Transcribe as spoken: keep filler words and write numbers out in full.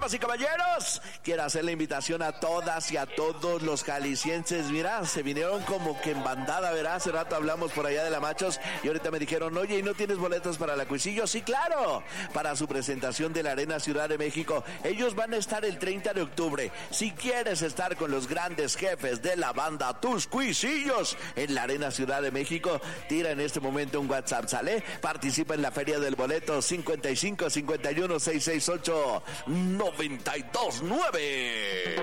Damas y caballeros, quiero hacer la invitación a todas y a todos los jaliscienses. Mira, se vinieron como que en bandada, ¿verdad? Hace rato hablamos por allá de la Machos y ahorita me dijeron, oye, ¿y no tienes boletos para la Cuisillo? Sí, claro, para su presentación de la Arena Ciudad de México. Ellos van a estar el treinta de octubre. Si quieres estar con los grandes jefes de la banda Tus Cuisillos en la Arena Ciudad de México, tira en este momento un WhatsApp, ¿sale? Participa en la Feria del Boleto cincuenta y cinco cincuenta y uno seiscientos sesenta y ocho noventa y dos nueve.